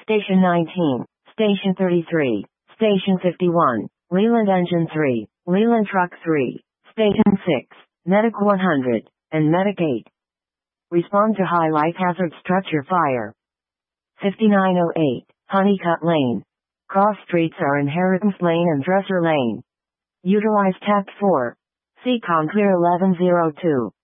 Station 19, Station 33, Station 51, Leland Engine 3, Leland Truck 3, Station 6, Medic 100, and Medic 8. Respond to high life hazard structure fire. 5908, Honeycutt Lane. Cross streets are Inheritance Lane and Dresser Lane. Utilize TAP 4. CCOM Clear 1102.